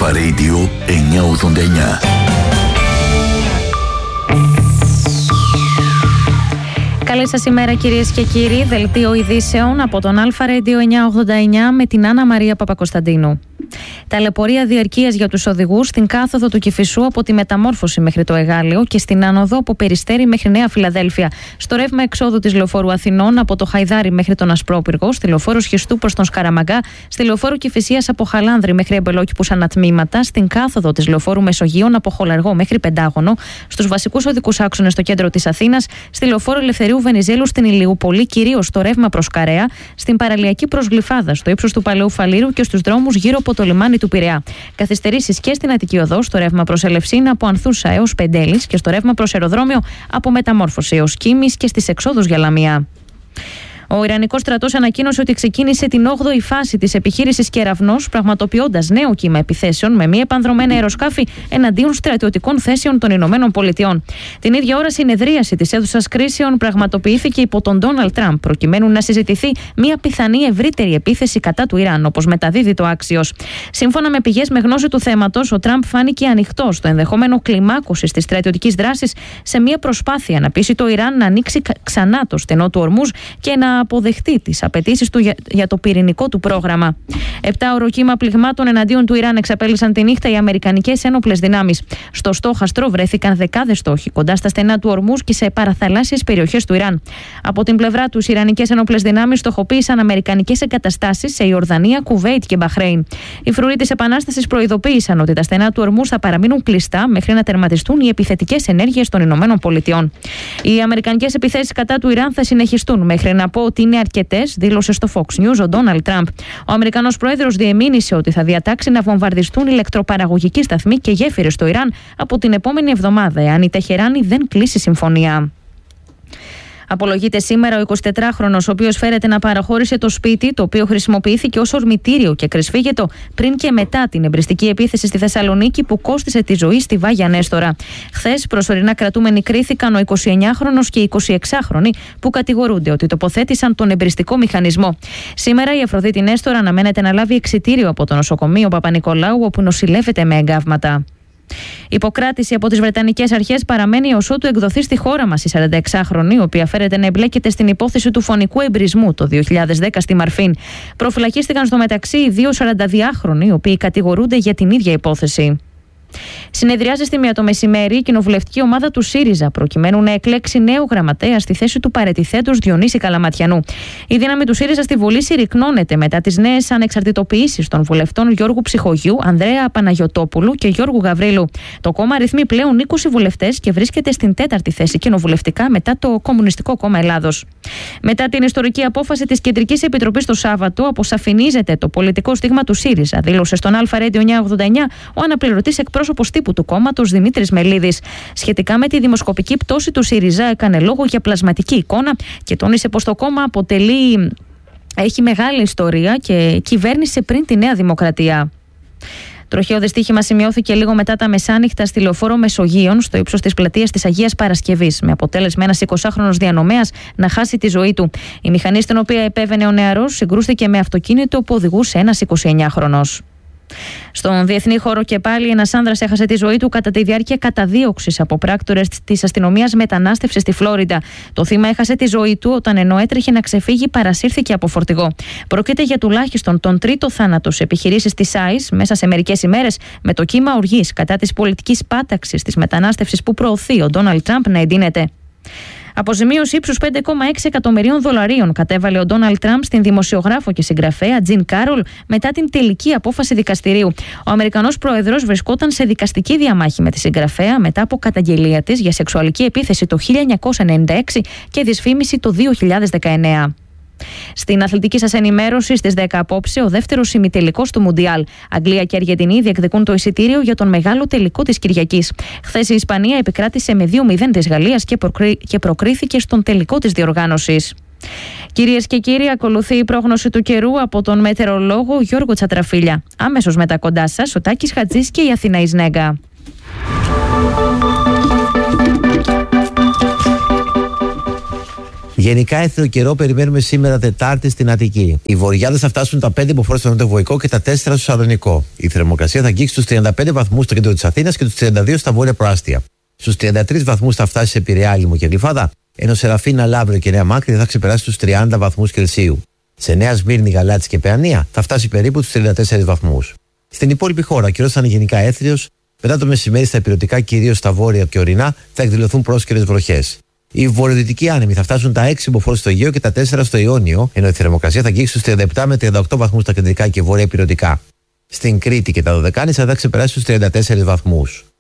Αλφα Radio 989. Καλή σας ημέρα κυρίες και κύριοι. Δελτίο ειδήσεων από τον Αλφα Radio 989 με την Άννα Μαρία Παπακοσταντίνου. Ταλαιπωρία διαρκείας για τους οδηγούς στην κάθοδο του Κηφισού από τη Μεταμόρφωση μέχρι το Εγάλεο και στην άνοδο από Περιστέρι μέχρι Νέα Φιλαδέλφια. Στο ρεύμα εξόδου της λεωφόρου Αθηνών από το Χαϊδάρι μέχρι τον Ασπρόπυργο, στη λεωφόρο Σχιστού προς τον Σκαραμαγκά, στη λεωφόρο Κηφισίας από Χαλάνδρη μέχρι Εμπελόκηπους ανατμήματα, στην κάθοδο της λεωφόρου Μεσογείων από Χολαργό μέχρι Πεντάγωνο, στους βασικούς οδικούς άξονες στο κέντρο της Αθήνας, στη λεωφόρο Ελευθερίου Βενιζέλου στην Ηλιούπολη, κυρίως στο ρεύμα προς Καρέα, στην παραλιακή προς Γλυφάδα, στο ύψος του Παλαιού Φαλήρου και στους δρόμους γύρω από το λιμάνι του Πειραιά. Καθυστερήσεις και στην Αττική Οδό, στο ρεύμα προς Ελευσίνα από Ανθούσα έως Πεντέλης και στο ρεύμα προς Αεροδρόμιο από Μεταμόρφωση έως Κίμης και στις εξόδους για Λαμία. Ο Ιρανικός στρατός ανακοίνωσε ότι ξεκίνησε την 8η φάση της επιχείρησης Κεραυνός, πραγματοποιώντας νέο κύμα επιθέσεων με μη επανδρωμένα αεροσκάφη εναντίον στρατιωτικών θέσεων των Ηνωμένων Πολιτειών. Την ίδια ώρα, συνεδρίαση της αίθουσας κρίσεων πραγματοποιήθηκε υπό τον Ντόναλντ Τραμπ, προκειμένου να συζητηθεί μια πιθανή ευρύτερη επίθεση κατά του Ιράν, όπως μεταδίδει το Axios. Σύμφωνα με πηγές με γνώση του θέματος, ο Τραμπ φάνηκε ανοιχτός στο ενδεχόμενο κλιμάκωση της στρατιωτικής δράσης σε μια προσπάθεια να πείσει το Ιράν να ανοίξει ξανά το στενό του Ορμούζ και να αποδεχτεί τις απαιτήσεις του για το πυρηνικό του πρόγραμμα. 7ωρο κύμα πληγμάτων εναντίον του Ιράν εξαπέλυσαν τη νύχτα οι αμερικανικές ένοπλες δυνάμεις. Στο στόχαστρο βρέθηκαν δεκάδες στόχοι κοντά στα στενά του Ορμούζ και σε παραθαλάσσιες περιοχές του Ιράν. Από την πλευρά τους, οι Ιρανικές ένοπλες δυνάμεις στοχοποίησαν αμερικανικές εγκαταστάσεις σε Ιορδανία, Κουβέιτ και Μπαχρέιν. Οι φρουροί της Επανάστασης προειδοποίησαν ότι τα στενά του Ορμούζ θα παραμείνουν κλειστά μέχρι να τερματιστούν οι επιθετικές ενέργειες των Ηνωμένων Πολιτειών. Οι αμερικανικές επιθέσεις κατά του Ιράν θα συνεχιστούν μέχρι να πω ότι είναι αρκετές, δήλωσε στο Fox News ο Ντόναλντ Τραμπ. Ο Αμερικανός πρόεδρος διεμήνυσε ότι θα διατάξει να βομβαρδιστούν ηλεκτροπαραγωγικοί σταθμοί και γέφυρες στο Ιράν από την επόμενη εβδομάδα, εάν η Τεχεράνη δεν κλείσει συμφωνία. Απολογείται σήμερα ο 24χρονος, ο οποίος φέρεται να παραχώρησε το σπίτι, το οποίο χρησιμοποιήθηκε ως ορμητήριο και κρυσφύγετο πριν και μετά την εμπριστική επίθεση στη Θεσσαλονίκη που κόστισε τη ζωή στη Βάγια Νέστορα. Χθες, προσωρινά κρατούμενοι κρίθηκαν ο 29χρονος και οι 26χρονοι που κατηγορούνται ότι τοποθέτησαν τον εμπριστικό μηχανισμό. Σήμερα η Αφροδίτη Νέστορα αναμένεται να λάβει εξιτήριο από το νοσοκομείο Παπα-Νικολάου, όπου νοσηλεύεται με εγκάβματα. Υποκράτηση από τις Βρετανικές αρχές παραμένει ως ότου εκδοθεί στη χώρα μας η 46χρονη, η οποία φέρεται να εμπλέκεται στην υπόθεση του φωνικού εμπρισμού το 2010 στη Μαρφίν. Προφυλακίστηκαν στο μεταξύ οι δύο 42χρονοι, οι οποίοι κατηγορούνται για την ίδια υπόθεση. Συνεδριάζει στη 1 το μεσημέρι η κοινοβουλευτική ομάδα του ΣΥΡΙΖΑ προκειμένου να εκλέξει νέο γραμματέα στη θέση του παραιτηθέντος Διονύση Καλαματιανού. Η δύναμη του ΣΥΡΙΖΑ στη Βουλή συρρυκνώνεται μετά τις νέες ανεξαρτητοποιήσεις των βουλευτών Γιώργου Ψυχογιού, Ανδρέα Παναγιωτόπουλου και Γιώργου Γαβρίλου. Το κόμμα αριθμεί πλέον 20 βουλευτές και βρίσκεται στην 4η θέση κοινοβουλευτικά μετά το Κομμουνιστικό Κόμμα Ελλάδος. Μετά την ιστορική απόφαση της Κεντρικής Επιτροπής το Σάββατο, αποσαφηνίζεται το πολιτικό στίγμα του ΣΥΡΙΖΑ, δήλωσε στον Αλφα Radio 989 ο αναπληρωτής εκπρόσωπος τύπου του κόμματος Δημήτρης Μελίδης. Σχετικά με τη δημοσκοπική πτώση του ΣΥΡΙΖΑ, έκανε λόγο για πλασματική εικόνα και τόνισε πως το κόμμα έχει μεγάλη ιστορία και κυβέρνησε πριν τη Νέα Δημοκρατία. Τροχαίο δυστύχημα σημειώθηκε λίγο μετά τα μεσάνυχτα στη λεωφόρο Μεσογείων, στο ύψος της πλατείας της Αγίας Παρασκευής, με αποτέλεσμα ένας 20χρονος διανομέας να χάσει τη ζωή του. Η μηχανή στην οποία επέβαινε ο νεαρός συγκρούστηκε με αυτοκίνητο που οδηγούσε ένας 29χρονος. Στον διεθνή χώρο και πάλι, ένας άνδρας έχασε τη ζωή του κατά τη διάρκεια καταδίωξης από πράκτορες της αστυνομίας μετανάστευσης στη Φλόριντα. Το θύμα έχασε τη ζωή του όταν, ενώ έτρεχε να ξεφύγει, παρασύρθηκε από φορτηγό. Πρόκειται για τουλάχιστον τον τρίτο θάνατο σε επιχειρήσεις της ΆΙΣ μέσα σε μερικές ημέρες, με το κύμα οργής κατά της πολιτικής πάταξης της μετανάστευσης που προωθεί ο Ντόναλντ Τραμπ να εντείνεται. Αποζημίωση ύψους $5,6 εκατομμυρίων κατέβαλε ο Ντόναλντ Τραμπ στην δημοσιογράφο και συγγραφέα Τζιν Κάρολ μετά την τελική απόφαση δικαστηρίου. Ο Αμερικανός πρόεδρος βρισκόταν σε δικαστική διαμάχη με τη συγγραφέα μετά από καταγγελία της για σεξουαλική επίθεση το 1996 και δυσφήμιση το 2019. Στην αθλητική σας ενημέρωση, στις 10 απόψε, ο δεύτερος ημιτελικός του Μουντιάλ. Αγγλία και Αργεντινή διεκδικούν το εισιτήριο για τον μεγάλο τελικό της Κυριακής. Χθες η Ισπανία επικράτησε με 2-0 της Γαλλίας και προκρίθηκε στον τελικό της διοργάνωσης. Κυρίες και κύριοι, ακολουθεί η πρόγνωση του καιρού από τον μετεωρολόγο Γιώργο Τσατραφίλια. Αμέσως μετά κοντά σας, ο Τάκης Χατζής και η Αθηνά Ισνέγκα. Γενικά έθριο καιρό περιμένουμε σήμερα Τετάρτη στην Αττική. Οι βορειάδες θα φτάσουν τα 5 μποφόρ στο νοτιοβοϊκό και τα 4 στο Σαλονικό. Η θερμοκρασία θα αγγίξει τους 35 βαθμούς στο κέντρο της Αθήνας και τους 32 στα βόρεια προάστια. Στους 33 βαθμούς θα φτάσει σε Πειραιά, Λίμνο και Γλυφάδα, ενώ Σεραφίνα, Λαύριο και Νέα Μάκρη θα ξεπεράσει τους 30 βαθμούς Κελσίου. Σε Νέα Σμύρνη, Γαλάτσι και Παιανία θα φτάσει περίπου τους 34 βαθμούς. Στην υπόλοιπη χώρα, ο καιρός θα είναι γενικά έθριος. Μετά το μεσημέρι στα ηπειρωτικά, κυρίως στα βόρεια και ορεινά, θα εκδηλωθούν πρόσκαιρες βροχές. Οι βορειοδυτικοί άνεμοι θα φτάσουν τα 6 μποφόρ στο Αιγαίο και τα 4 στο Ιόνιο, ενώ η θερμοκρασία θα αγγίξει στους 37 με 38 βαθμούς στα κεντρικά και βόρεια ηπειρωτικά. Στην Κρήτη και τα Δωδεκάνησα θα ξεπεράσει τους 34 βαθμούς.